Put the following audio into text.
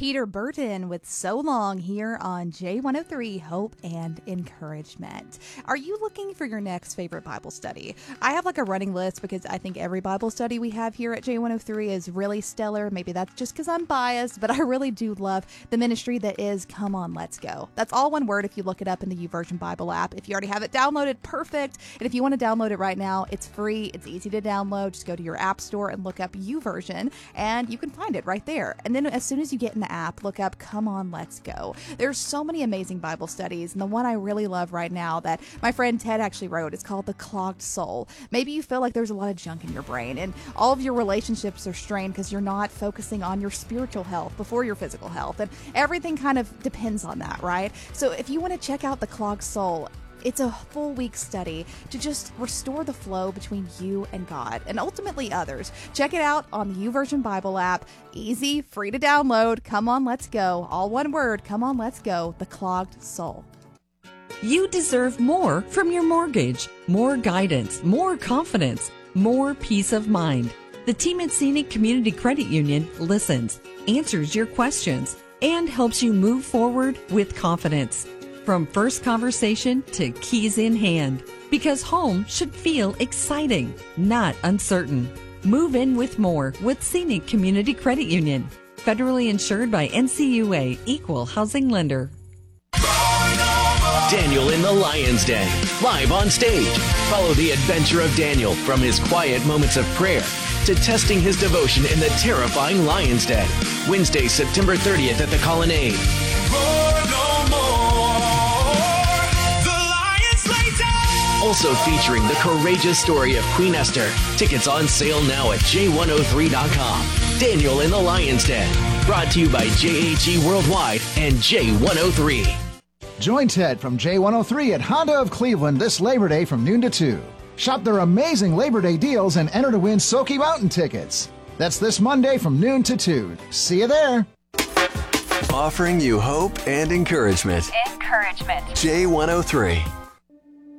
Peter Burton with So Long here on J103 Hope and Encouragement. Are you looking for your next favorite Bible study? I have like a running list because I think every Bible study we have here at J103 is really stellar. Maybe that's just because I'm biased, but I really do love the ministry that is Come On, Let's Go. That's all one word if you look it up in the YouVersion Bible app. If you already have it downloaded, perfect. And if you want to download it right now, it's free. It's easy to download. Just go to your app store and look up YouVersion and you can find it right there. And then as soon as you get in the app, look up Come On, Let's Go. There's so many amazing Bible studies, and the one I really love right now that my friend Ted actually wrote is called The Clogged Soul. Maybe you feel like there's a lot of junk in your brain, and all of your relationships are strained because you're not focusing on your spiritual health before your physical health, and everything kind of depends on that, right? So if you want to check out The Clogged Soul, it's a full week study to just restore the flow between you and God and ultimately others. Check it out on the YouVersion Bible app. Easy, free to download. Come on, let's go. All one word. Come on, let's go. The Clogged Soul. You deserve more from your mortgage. More guidance, more confidence, more peace of mind. The team at Scenic Community Credit Union listens, answers your questions, and helps you move forward with confidence. From first conversation to keys in hand. Because home should feel exciting, not uncertain. Move in with more with Scenic Community Credit Union. Federally insured by NCUA, Equal Housing Lender. Daniel in the Lion's Den, live on stage. Follow the adventure of Daniel from his quiet moments of prayer to testing his devotion in the terrifying Lion's Den. Wednesday, September 30th at the Colonnade. Also featuring the courageous story of Queen Esther. Tickets on sale now at J103.com. Daniel in the Lion's Den. Brought to you by JHE Worldwide and J103. Join Ted from J103 at Honda of Cleveland this Labor Day from noon to 2. Shop their amazing Labor Day deals and enter to win Soaky Mountain tickets. That's this Monday from noon to 2. See you there. Offering you hope and encouragement. Encouragement. J103.